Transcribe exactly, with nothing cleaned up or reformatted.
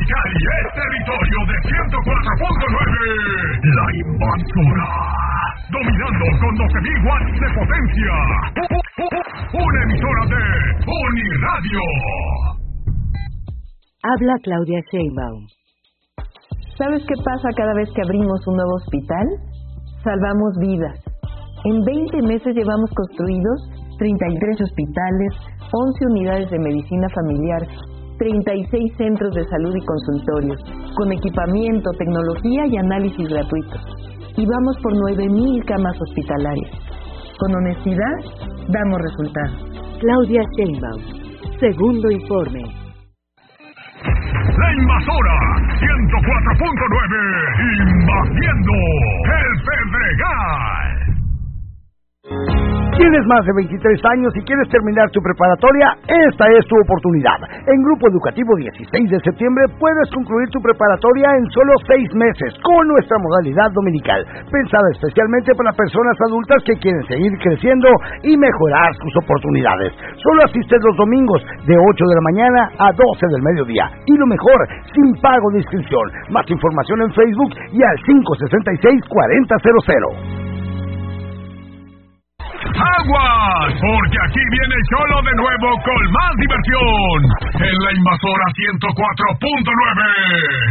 Mexicali es territorio de ciento cuatro punto nueve. La Invasora. Dominando con doce mil watts de potencia. Una emisora de Uniradio. Habla Claudia Sheinbaum. ¿Sabes qué pasa cada vez que abrimos un nuevo hospital? Salvamos vidas. En veinte meses llevamos construidos treinta y tres hospitales, once unidades de medicina familiar, treinta y seis centros de salud y consultorios, con equipamiento, tecnología y análisis gratuitos. Y vamos por nueve mil camas hospitalarias. Con honestidad, damos resultados. Claudia Sheinbaum. Segundo informe. La Invasora ciento cuatro punto nueve. Invadiendo el Pedregal. ¿Tienes más de veintitrés años y quieres terminar tu preparatoria? Esta es tu oportunidad. En Grupo Educativo dieciséis de septiembre puedes concluir tu preparatoria en solo seis meses con nuestra modalidad dominical, pensada especialmente para personas adultas que quieren seguir creciendo y mejorar sus oportunidades. Solo asistes los domingos de ocho de la mañana a doce del mediodía. Y lo mejor, sin pago de inscripción. Más información en Facebook y al cinco sesenta y seis, cuarenta cero cero. ¡Aguas! Porque aquí viene el Cholo de nuevo con más diversión en la Invasora ciento cuatro punto nueve.